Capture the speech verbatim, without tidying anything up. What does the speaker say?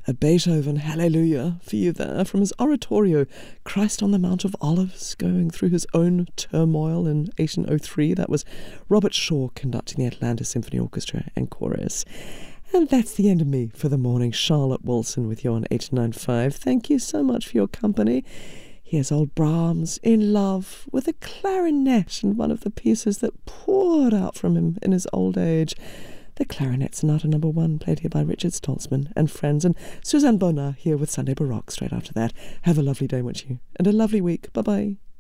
A Beethoven Hallelujah for you there from his oratorio, Christ on the Mount of Olives, going through his own turmoil in eighteen oh three. That was Robert Shaw conducting the Atlanta Symphony Orchestra and Chorus. And that's the end of me for the morning. Charlotte Wilson with you on eight nine five. Thank you so much for your company. Here's old Brahms in love with a clarinet and one of the pieces that poured out from him in his old age. The Clarinet Sonata number one, played here by Richard Stoltzman and friends. And Suzanne Bonnard here with Sunday Baroque straight after that. Have a lovely day, won't you? And a lovely week. Bye-bye.